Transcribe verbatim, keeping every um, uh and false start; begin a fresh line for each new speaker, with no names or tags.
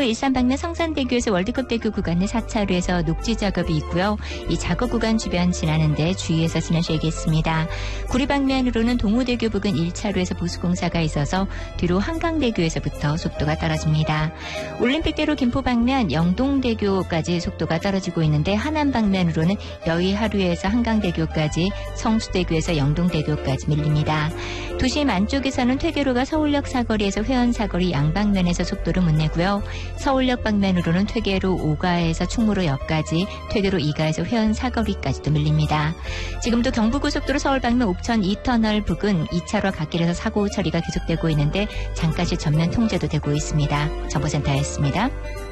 일산 방면 성산대교에서 월드컵대교 구간의 사 차로에서 녹지 작업이 있고요. 이 작업 구간 주변 지나는데 주의해서 지나셔야겠습니다. 구리 방면으로는 동호대교 부근 일 차로에서 보수공사가 있어서 뒤로 한강대교에서부터 속도가 떨어집니다. 올림픽대로 김포 방면 영동대교까지 속도가 떨어지고 있는데 하남 방면으로는 여의하루에서 한강대교까지 성수대교에서 영동대교까지 밀립니다. 도심 안쪽에서는 퇴계로가 서울역 사거리에서 회원 사거리 양방면에서 속도를 못 내고요. 서울역 방면으로는 퇴계로 오가에서 충무로역까지, 퇴계로 이가에서 회원 사거리까지도 밀립니다. 지금도 경부고속도로 서울 방면 옥천 이 터널 부근 이 차로 갓길에서 사고 처리가 계속되고 있는데 잠깐씩 전면 통제도 되고 있습니다. 정보센터였습니다.